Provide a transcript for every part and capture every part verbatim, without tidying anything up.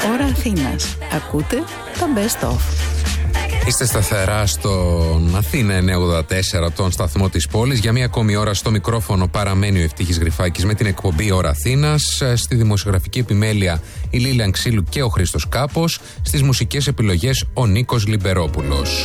Ώρα Αθήνας. Ακούτε τα Best of. Είστε σταθερά στον Αθήνα εννιακόσια ογδόντα τέσσερα, τον σταθμό της πόλης. Για μία ακόμη ώρα στο μικρόφωνο παραμένει ο Ευτύχης Γρυφάκης με την εκπομπή Ώρα Αθήνας. Στη δημοσιογραφική επιμέλεια η Λίλιαν Ξύλου και ο Χρήστος Κάπος. Στις μουσικές επιλογές ο Νίκος Λιμπερόπουλος.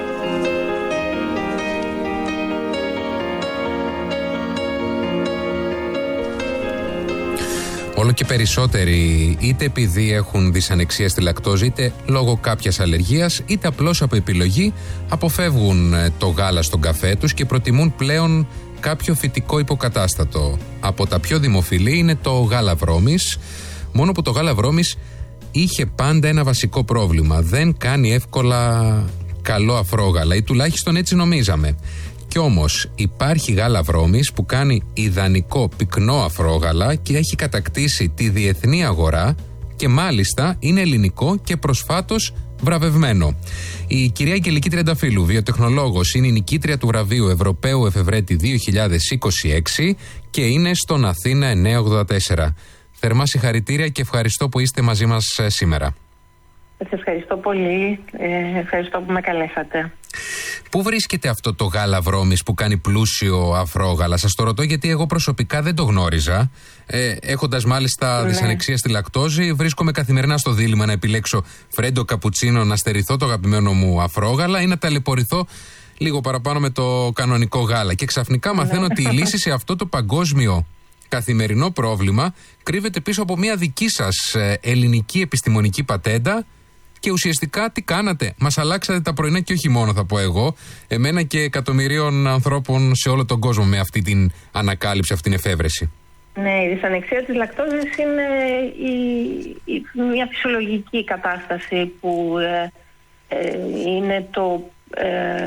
Όλο και περισσότεροι, είτε επειδή έχουν δυσανεξία στη λακτόζη, είτε λόγω κάποιας αλλεργίας, είτε απλώς από επιλογή, αποφεύγουν το γάλα στον καφέ τους και προτιμούν πλέον κάποιο φυτικό υποκατάστατο. Από τα πιο δημοφιλή είναι το γάλα βρώμης, μόνο που το γάλα βρώμης είχε πάντα ένα βασικό πρόβλημα. Δεν κάνει εύκολα καλό αφρόγαλα, ή τουλάχιστον έτσι νομίζαμε. Κι όμως υπάρχει γάλα βρώμης που κάνει ιδανικό πυκνό αφρόγαλα και έχει κατακτήσει τη διεθνή αγορά και μάλιστα είναι ελληνικό και προσφάτως βραβευμένο. Η κυρία Αγγελική Τριανταφύλου, βιοτεχνολόγος, είναι η νικήτρια του βραβείου Ευρωπαίου Εφευρέτη δύο χιλιάδες είκοσι έξι και είναι στον Αθήνα εννιακόσια ογδόντα τέσσερα. Θερμά συγχαρητήρια και ευχαριστώ που είστε μαζί μας σήμερα. Σας ευχαριστώ πολύ. Ε, ευχαριστώ που με καλέσατε. Πού βρίσκεται αυτό το γάλα βρώμης που κάνει πλούσιο αφρόγαλα? Σας το ρωτώ γιατί εγώ προσωπικά δεν το γνώριζα. Ε, έχοντας μάλιστα ναι. δυσανεξία στη λακτόζη, βρίσκομαι καθημερινά στο δίλημμα να επιλέξω φρέντο καπουτσίνο, να στερηθώ το αγαπημένο μου αφρόγαλα ή να ταλαιπωρηθώ λίγο παραπάνω με το κανονικό γάλα. Και ξαφνικά μαθαίνω ότι η λύση σε αυτό το παγκόσμιο καθημερινό πρόβλημα κρύβεται πίσω από μια δική σας ελληνική επιστημονική πατέντα. Και ουσιαστικά τι κάνατε? Μας αλλάξατε τα πρωινά και όχι μόνο, θα πω εγώ, εμένα και εκατομμυρίων ανθρώπων σε όλο τον κόσμο με αυτή την ανακάλυψη, αυτή την εφεύρεση. Ναι, η δυσανεξία της λακτόζης είναι η, η, μια φυσιολογική κατάσταση που ε, ε, είναι το, ε,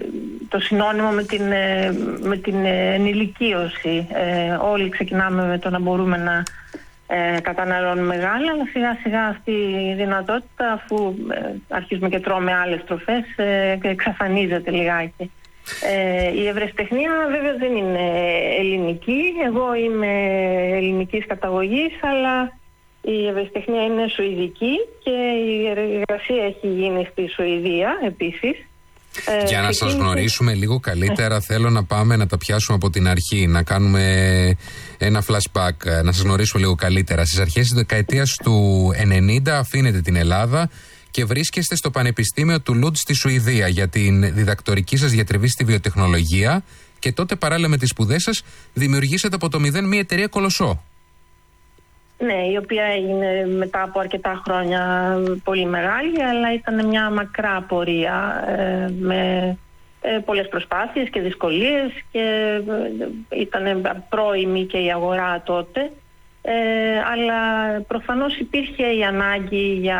το συνώνυμο με την, ε, με την ενηλικίωση. Ε, όλοι ξεκινάμε με το να μπορούμε να Ε, καταναλώνουμε γάλα, αλλά σιγά σιγά αυτή η δυνατότητα, αφού ε, αρχίζουμε και τρώμε άλλες τροφές, ε, εξαφανίζεται λιγάκι. Ε, η ευρεσιτεχνία βέβαια δεν είναι ελληνική. Εγώ είμαι ελληνικής καταγωγής, αλλά η ευρεσιτεχνία είναι σουηδική και η εργασία έχει γίνει στη Σουηδία επίσης. Ε, Για να σας γνωρίσουμε λίγο καλύτερα, θέλω να πάμε να τα πιάσουμε από την αρχή, να κάνουμε ένα flashback, να σας γνωρίσουμε λίγο καλύτερα. Στις αρχές της δεκαετίας του ενενήντα αφήνετε την Ελλάδα και βρίσκεστε στο Πανεπιστήμιο του Λούντ στη Σουηδία για την διδακτορική σας διατριβή στη βιοτεχνολογία και τότε παράλληλα με τις σπουδές σας δημιουργήσατε από το μηδέν μια εταιρεία κολοσσό. Ναι, η οποία έγινε μετά από αρκετά χρόνια πολύ μεγάλη, αλλά ήταν μια μακρά πορεία ε, με ε, πολλές προσπάθειες και δυσκολίες και ε, ήταν πρώιμη και η αγορά τότε. Ε, αλλά προφανώς υπήρχε η ανάγκη για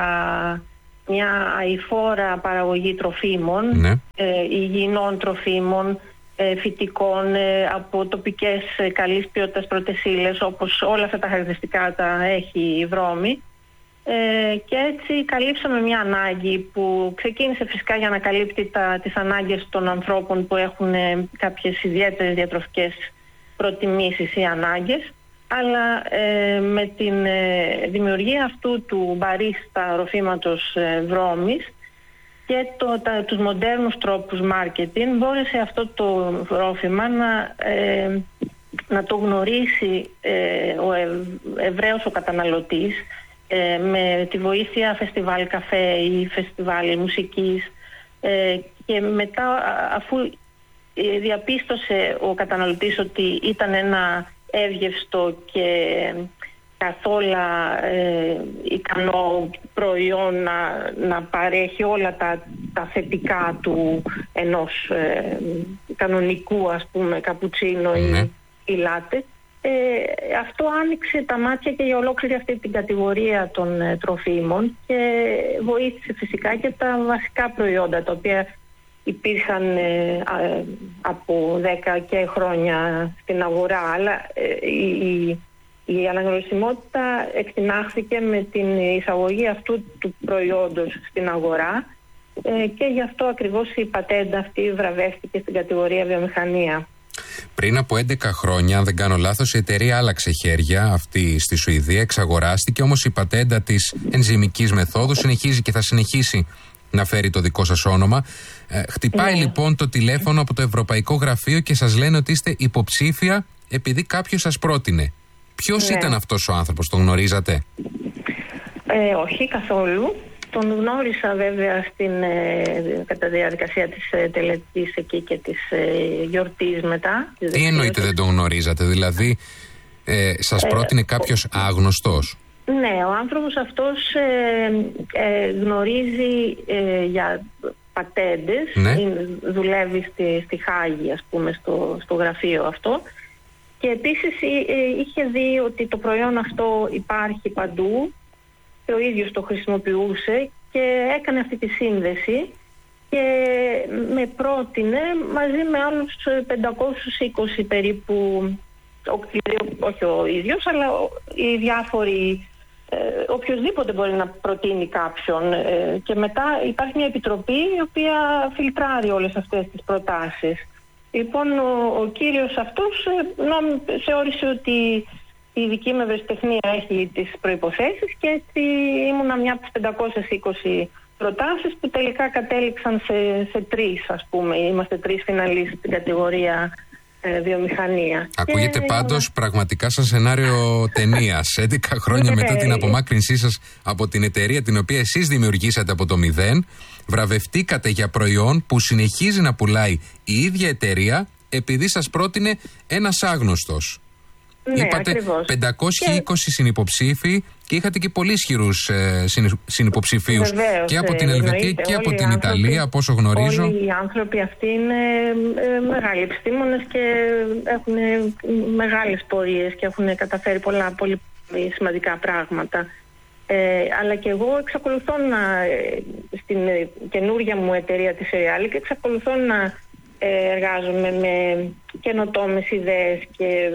μια αειφόρα παραγωγή τροφίμων, ναι. ε, υγιεινών τροφίμων, φυτικών, από τοπικές καλής ποιότητας πρωτεσίλες, όπως όλα αυτά τα χαρακτηριστικά τα έχει η βρώμη. Ε, και έτσι καλύψαμε μια ανάγκη που ξεκίνησε φυσικά για να καλύπτει τα, τις ανάγκες των ανθρώπων που έχουν κάποιες ιδιαίτερες διατροφικές προτιμήσεις ή ανάγκες, αλλά ε, με την ε, δημιουργία αυτού του μπαρίστα ροφήματος ε, βρώμης και το, τα, τους μοντέρνους τρόπους marketing, μπόρεσε αυτό το ρόφημα να, ε, να το γνωρίσει ε, ο ευ, ευραίος ο καταναλωτής ε, με τη βοήθεια φεστιβάλ καφέ ή φεστιβάλ μουσικής ε, και μετά, αφού ε, διαπίστωσε ο καταναλωτής ότι ήταν ένα εύγευστο και καθόλου ε, ικανό προϊόν να, να παρέχει όλα τα, τα θετικά του ενός ε, κανονικού, ας πούμε, καπουτσίνο mm-hmm. ή, ή λάτε. Ε, αυτό άνοιξε τα μάτια και για ολόκληρη αυτή την κατηγορία των ε, τροφίμων και βοήθησε φυσικά και τα βασικά προϊόντα, τα οποία υπήρχαν ε, ε, από δέκα και χρόνια στην αγορά, αλλά ε, η, η αναγνωρισιμότητα εκτινάχθηκε με την εισαγωγή αυτού του προϊόντος στην αγορά ε, και γι' αυτό ακριβώς η πατέντα αυτή βραβεύτηκε στην κατηγορία βιομηχανία. Πριν από έντεκα χρόνια, αν δεν κάνω λάθος, η εταιρεία άλλαξε χέρια, αυτή στη Σουηδία, εξαγοράστηκε, όμως η πατέντα της ενζυμικής μεθόδου συνεχίζει και θα συνεχίσει να φέρει το δικό σας όνομα. Ε, χτυπάει ναι. λοιπόν το τηλέφωνο από το Ευρωπαϊκό Γραφείο και σας λένε ότι είστε υποψήφια επειδή κάποιος σας πρότεινε. Ποιος ναι. ήταν αυτός ο άνθρωπος, τον γνωρίζατε? Ε, όχι καθόλου. Τον γνώρισα βέβαια στην, ε, κατά τη διαδικασία της ε, τελετής εκεί και της ε, γιορτής μετά. Τι εννοείται δεν τον γνωρίζατε, δηλαδή ε, σας πρότεινε ε, κάποιος άγνωστος? Ναι, ο άνθρωπος αυτός ε, ε, γνωρίζει ε, για πατέντες, ναι. δουλεύει στη, στη Χάγη, ας πούμε, στο, στο γραφείο αυτό, και επίσης ε, είχε δει ότι το προϊόν αυτό υπάρχει παντού και ο ίδιος το χρησιμοποιούσε και έκανε αυτή τη σύνδεση και με πρότεινε μαζί με άλλους πεντακόσιους είκοσι περίπου, όχι ο ίδιος, αλλά οι διάφοροι, ε, οποιοσδήποτε μπορεί να προτείνει κάποιον, ε, και μετά υπάρχει μια επιτροπή η οποία φιλτράρει όλες αυτές τις προτάσεις. Λοιπόν, ο, ο κύριος αυτός ε, θεώρησε ότι η δική μου ευρεσιτεχνία έχει τις προϋποθέσεις και έτσι ήμουνα μια από τις πεντακόσιες είκοσι προτάσεις που τελικά κατέληξαν σε, σε τρεις, ας πούμε. Είμαστε τρεις φιναλίστ στην κατηγορία ε, βιομηχανία. Ακούγεται και... πάντως πραγματικά σαν σενάριο ταινίας. έντεκα χρόνια ναι. μετά την απομάκρυνσή σας από την εταιρεία την οποία εσείς δημιουργήσατε από το μηδέν, βραβευτήκατε για προϊόν που συνεχίζει να πουλάει η ίδια εταιρεία επειδή σας πρότεινε ένας άγνωστος. Ναι, είπατε ακριβώς. πεντακόσιοι είκοσι και... συνυποψήφοι και είχατε και πολύ ισχυρούς ε, συνυποψηφίους. Βεβαίως, και από την Ελβετία εννοείται, και από την άνθρωποι, Ιταλία, από όσο γνωρίζω. Όλοι οι άνθρωποι αυτοί είναι ε, μεγάλοι επιστήμονες και έχουν μεγάλες πορείες και έχουν καταφέρει πολλά πολύ σημαντικά πράγματα. Ε, αλλά και εγώ εξακολουθώ να, ε, στην καινούργια μου εταιρεία της Serial, και εξακολουθώ να εργάζομαι με καινοτόμες ιδέες και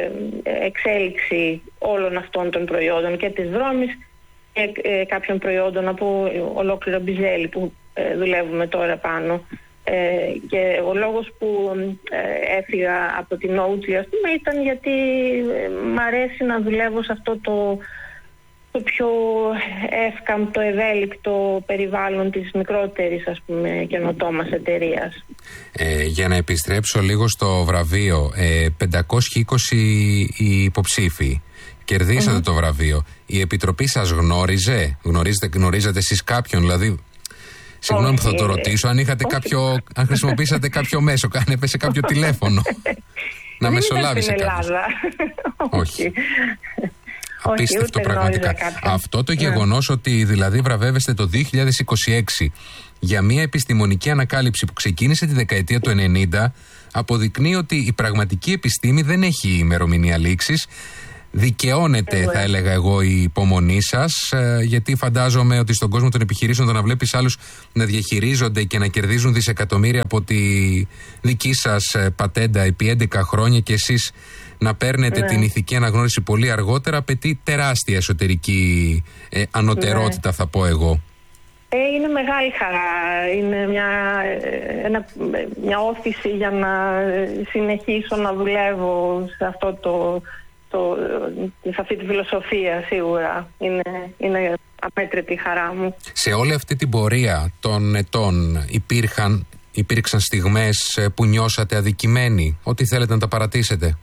εξέλιξη όλων αυτών των προϊόντων και της δρόμης και κάποιων προϊόντων από ολόκληρο μπιζέλι που δουλεύουμε τώρα πάνω. Και ο λόγος που έφυγα από την Oatly, ας πούμε, ήταν γιατί μ' αρέσει να δουλεύω σε αυτό το το πιο εύκαμπτο, ευέλικτο περιβάλλον της μικρότερης, ας πούμε, καινοτόμας εταιρείας. Ε, για να επιστρέψω λίγο στο βραβείο, ε, πεντακόσιοι είκοσι οι υποψήφοι, κερδίσατε mm-hmm. το βραβείο. Η Επιτροπή σας γνώριζε, γνωρίζετε, γνωρίζετε εσείς κάποιον, δηλαδή, συγγνώμη που θα το ρωτήσω, αν, είχατε κάποιο, αν χρησιμοποιήσατε κάποιο μέσο, αν έπεσε κάποιο τηλέφωνο, να μεσολάβησε κάποιος. Όχι. Απίστευτο πραγματικά. Αυτό το γεγονός ότι δηλαδή βραβεύεστε το δύο χιλιάδες είκοσι έξι για μια επιστημονική ανακάλυψη που ξεκίνησε τη δεκαετία του ενενήντα αποδεικνύει ότι η πραγματική επιστήμη δεν έχει ημερομηνία λήξης. Δικαιώνεται, θα έλεγα εγώ, η υπομονή σας, γιατί φαντάζομαι ότι στον κόσμο των επιχειρήσεων το να βλέπεις άλλους να διαχειρίζονται και να κερδίζουν δισεκατομμύρια από τη δική σας πατέντα επί έντεκα χρόνια και εσείς να παίρνετε ναι. την ηθική αναγνώριση πολύ αργότερα, απαιτεί τεράστια εσωτερική ε, ανωτερότητα, ναι. θα πω εγώ. Ε, είναι μεγάλη χαρά. Είναι μια, ένα, μια όθηση για να συνεχίσω να δουλεύω σε, αυτό το, το, σε αυτή τη φιλοσοφία, σίγουρα. Είναι, είναι απέτρεπη χαρά μου. Σε όλη αυτή την πορεία των ετών υπήρχαν, υπήρξαν στιγμές που νιώσατε αδικημένοι, ότι θέλετε να τα παρατήσετε?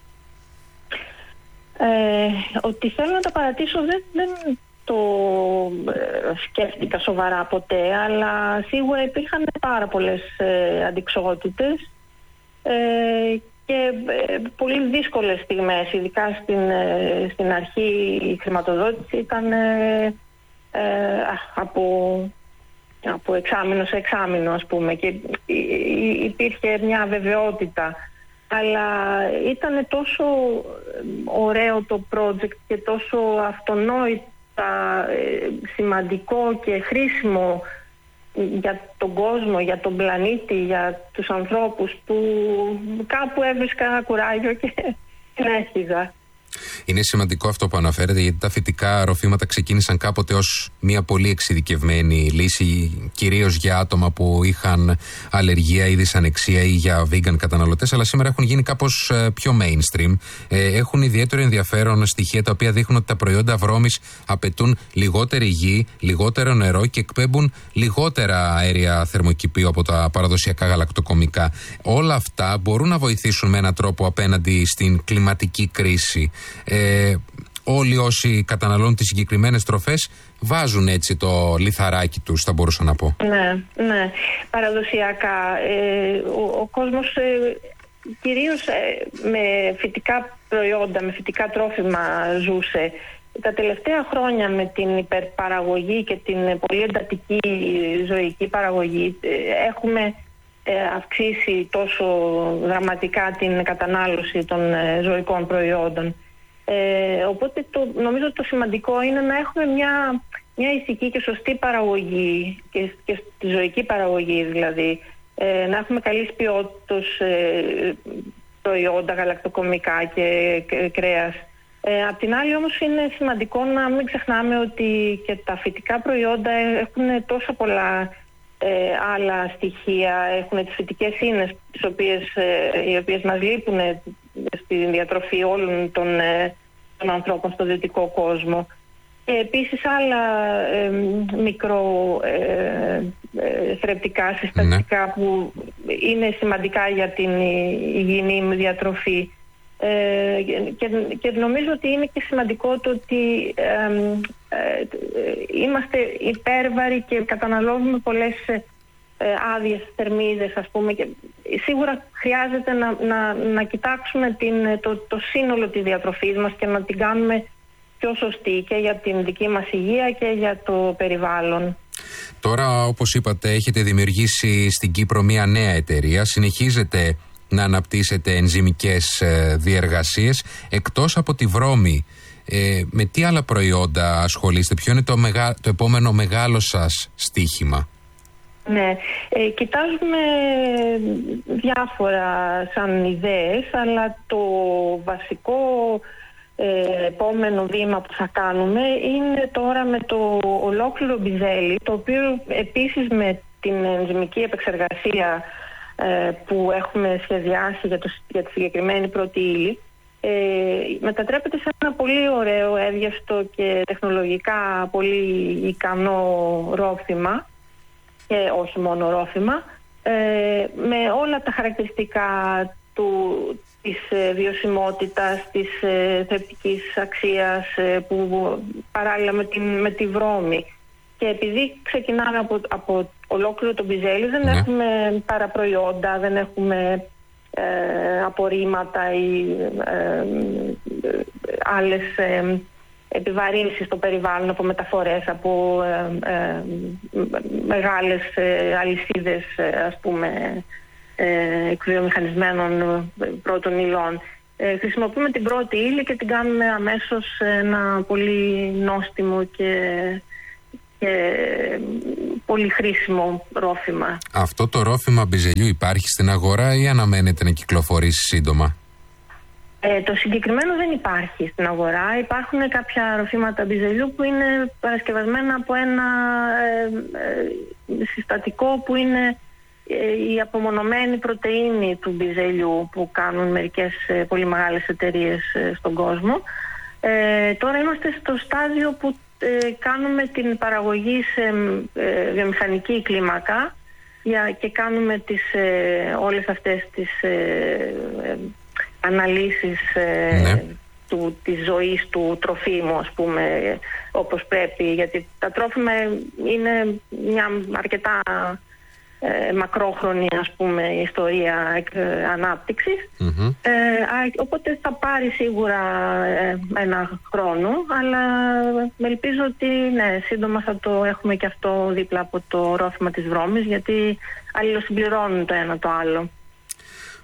Ε, ότι θέλω να τα παρατήσω δεν, δεν το ε, σκέφτηκα σοβαρά ποτέ, αλλά σίγουρα υπήρχαν πάρα πολλές ε, αντιξότητες ε, και ε, πολύ δύσκολες στιγμές, ειδικά στην, ε, στην αρχή. Η χρηματοδότηση ήταν ε, ε, από, από εξάμηνο σε εξάμηνο, ας πούμε, και υπήρχε μια αβεβαιότητα. Αλλά ήταν τόσο ωραίο το project και τόσο αυτονόητα σημαντικό και χρήσιμο για τον κόσμο, για τον πλανήτη, για τους ανθρώπους, που κάπου έβρισκα κουράγιο και συνέχιζα. Είναι σημαντικό αυτό που αναφέρετε, γιατί τα φυτικά ροφήματα ξεκίνησαν κάποτε ως μια πολύ εξειδικευμένη λύση, κυρίως για άτομα που είχαν αλλεργία ή δυσανεξία ή για vegan καταναλωτές, αλλά σήμερα έχουν γίνει κάπως πιο mainstream. Έχουν ιδιαίτερο ενδιαφέρον στοιχεία τα οποία δείχνουν ότι τα προϊόντα βρώμης απαιτούν λιγότερη γη, λιγότερο νερό και εκπέμπουν λιγότερα αέρια θερμοκηπίου από τα παραδοσιακά γαλακτοκομικά. Όλα αυτά μπορούν να βοηθήσουν με έναν τρόπο απέναντι στην κλιματική κρίση. Ε, όλοι όσοι καταναλώνουν τις συγκεκριμένες τροφές βάζουν έτσι το λιθαράκι τους, θα μπορούσα να πω. Ναι, ναι. Παραδοσιακά ε, ο, ο κόσμος ε, κυρίως ε, με φυτικά προϊόντα, με φυτικά τρόφιμα ζούσε. Τα τελευταία χρόνια με την υπερπαραγωγή και την πολύ εντατική ζωική παραγωγή ε, έχουμε αυξήσει τόσο δραματικά την κατανάλωση των ε, ζωικών προϊόντων. Ε, οπότε το, νομίζω το σημαντικό είναι να έχουμε μια, μια ηθική και σωστή παραγωγή και, και στη ζωική παραγωγή δηλαδή. Ε, να έχουμε καλής ποιότητας ε, προϊόντα, γαλακτοκομικά και, και κρέας. Ε, απ' την άλλη όμως είναι σημαντικό να μην ξεχνάμε ότι και τα φυτικά προϊόντα έχουν τόσα πολλά Ε, άλλα στοιχεία, έχουν τις φυτικές ίνες τις οποίες, ε, οι οποίες μας λείπουν στη διατροφή όλων των, ε, των ανθρώπων στο δυτικό κόσμο, και επίσης άλλα ε, μικρο ε, ε, θρεπτικά συστατικά ναι. που είναι σημαντικά για την υγιεινή διατροφή. Ε, και, και νομίζω ότι είναι και σημαντικό το ότι ε, ε, είμαστε υπέρβαροι και καταναλώνουμε πολλές ε, άδειες θερμίδες, ας πούμε, και σίγουρα χρειάζεται να, να, να κοιτάξουμε την, το, το σύνολο της διατροφής μας και να την κάνουμε πιο σωστή και για την δική μας υγεία και για το περιβάλλον. Τώρα, όπως είπατε, έχετε δημιουργήσει στην Κύπρο μια νέα εταιρεία, συνεχίζετε να αναπτύσσετε ενζυμικές ε, διεργασίες. Εκτός από τη βρώμη, ε, με τι άλλα προϊόντα ασχολείστε, ποιο είναι το, μεγα... το επόμενο μεγάλο σας στοίχημα? Ναι, ε, κοιτάζουμε διάφορα σαν ιδέες, αλλά το βασικό ε, επόμενο βήμα που θα κάνουμε είναι τώρα με το ολόκληρο μπιζέλι, το οποίο επίσης με την ενζυμική επεξεργασία που έχουμε σχεδιάσει για, το, για τη συγκεκριμένη πρώτη ύλη, ε, μετατρέπεται σε ένα πολύ ωραίο, εύγευστο και τεχνολογικά πολύ ικανό ρόφημα, και όχι μόνο ρόφημα, ε, με όλα τα χαρακτηριστικά του, της βιωσιμότητας, της ε, θρεπτικής αξίας ε, που παράλληλα με, την, με τη βρώμη. Και επειδή ξεκινάμε από, από ολόκληρο το μπιζέλι, δεν ναι. έχουμε παραπροϊόντα, δεν έχουμε ε, απορρίμματα ή ε, ε, άλλες ε, επιβαρύνσεις στο περιβάλλον από μεταφορές, από ε, ε, μεγάλες ε, αλυσίδες ε, ας πούμε ε, εκβιομηχανισμένων πρώτων υλών. Ε, χρησιμοποιούμε την πρώτη ύλη και την κάνουμε αμέσως ένα πολύ νόστιμο και και πολύ χρήσιμο ρόφημα. Αυτό το ρόφημα μπιζελιού υπάρχει στην αγορά ή αναμένεται να κυκλοφορήσει σύντομα? Ε, το συγκεκριμένο δεν υπάρχει στην αγορά. Υπάρχουν κάποια ροφήματα μπιζελιού που είναι παρασκευασμένα από ένα ε, ε, συστατικό που είναι ε, η απομονωμένη πρωτεΐνη του μπιζελιού που κάνουν μερικές ε, πολύ μεγάλες εταιρείες ε, στον κόσμο. Ε, τώρα είμαστε στο στάδιο που Ε, κάνουμε την παραγωγή σε ε, βιομηχανική κλίμακα για, και κάνουμε τις, ε, όλες αυτές τις ε, ε, αναλύσεις ε, ναι. του, της ζωής του τροφίμου, ας πούμε, όπως πρέπει, γιατί τα τρόφιμα είναι μια αρκετά ε, μακρόχρονη, ας πούμε, ιστορία ε, ανάπτυξης. Mm-hmm. Ε, οπότε θα πάρει σίγουρα ε, ένα χρόνο, αλλά ελπίζω ότι ναι, σύντομα θα το έχουμε και αυτό δίπλα από το ρόφημα της βρώμης, γιατί αλληλοσυμπληρώνουν το ένα το άλλο.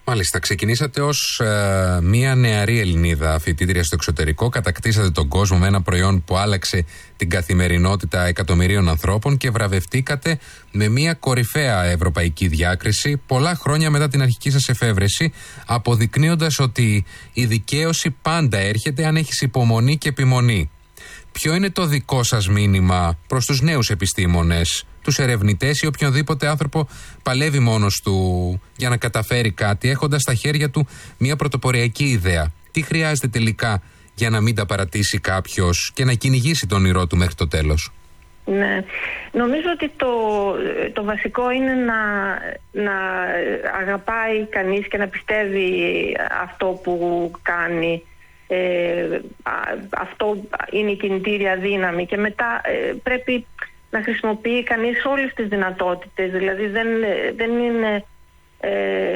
Μάλιστα, ξεκινήσατε ως ε, μία νεαρή Ελληνίδα φοιτήτρια στο εξωτερικό, κατακτήσατε τον κόσμο με ένα προϊόν που άλλαξε την καθημερινότητα εκατομμυρίων ανθρώπων και βραβευτήκατε με μία κορυφαία ευρωπαϊκή διάκριση πολλά χρόνια μετά την αρχική σας εφεύρεση, αποδεικνύοντας ότι η δικαίωση πάντα έρχεται αν έχεις υπομονή και επιμονή. Ποιο είναι το δικό σας μήνυμα προς τους νέους επιστήμονες, τους ερευνητές ή οποιονδήποτε άνθρωπο παλεύει μόνος του για να καταφέρει κάτι, έχοντας στα χέρια του μια πρωτοποριακή ιδέα? Τι χρειάζεται τελικά για να μην τα παρατήσει κάποιος και να κυνηγήσει τον όνειρό του μέχρι το τέλος? Ναι, νομίζω ότι το, το βασικό είναι να, να αγαπάει κανείς και να πιστεύει αυτό που κάνει. Ε, αυτό είναι η κινητήρια δύναμη και μετά ε, πρέπει να χρησιμοποιεί κανείς όλες τις δυνατότητες. Δηλαδή δεν, δεν είναι ε,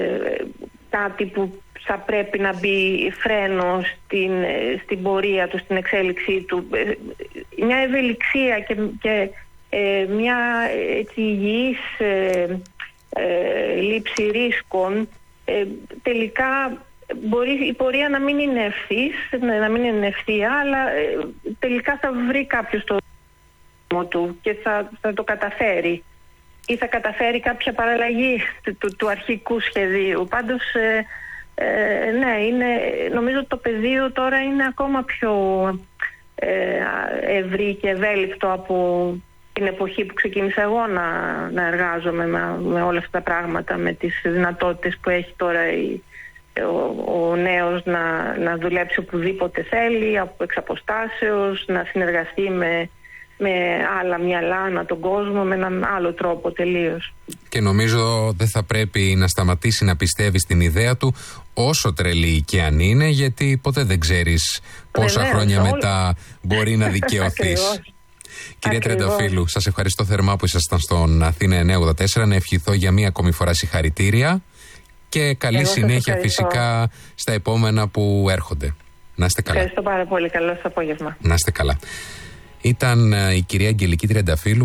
κάτι που θα πρέπει να μπει φρένο στην, στην πορεία του, στην εξέλιξή του. Μια ευελιξία και, και ε, μια έτσι υγιής ε, ε, λήψη ρίσκων ε, τελικά μπορεί η πορεία να μην είναι ευθύς, να μην είναι ευθεία, αλλά ε, τελικά θα βρει κάποιος το δρόμο του και θα, θα το καταφέρει ή θα καταφέρει κάποια παραλλαγή του, του, του αρχικού σχεδίου. Πάντως, ε, ε, ναι, είναι, νομίζω ότι το πεδίο τώρα είναι ακόμα πιο ε, ευρύ και ευέλικτο από την εποχή που ξεκίνησα εγώ να, να εργάζομαι με, με όλα αυτά τα πράγματα, με τις δυνατότητες που έχει τώρα η Ο, ο νέος να, να δουλέψει οπουδήποτε θέλει, από εξ αποστάσεως, να συνεργαστεί με, με άλλα μυαλά ανά τον κόσμο, με έναν άλλο τρόπο τελείως. Και νομίζω δεν θα πρέπει να σταματήσει να πιστεύει στην ιδέα του, όσο τρελή και αν είναι, γιατί ποτέ δεν ξέρεις πόσα Βεβαίως, χρόνια όλα. μετά μπορεί να δικαιωθείς. Κυρία Τριανταφύλου, σας ευχαριστώ θερμά που ήσασταν στον Αθήνα εννιακόσια ογδόντα τέσσερα. Να ευχηθώ για μία ακόμη φορά συγχαρητήρια. Και καλή συνέχεια φυσικά στα επόμενα που έρχονται. Να είστε καλά. Ευχαριστώ πάρα πολύ. Καλό σας απόγευμα. Να είστε καλά. Ήταν η κυρία Αγγελική Τριανταφύλου,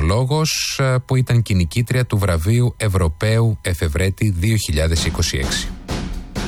βιοτεχνολόγος, που ήταν κηνικήτρια του βραβείου Ευρωπαίου Εφευρέτη δύο χιλιάδες είκοσι έξι.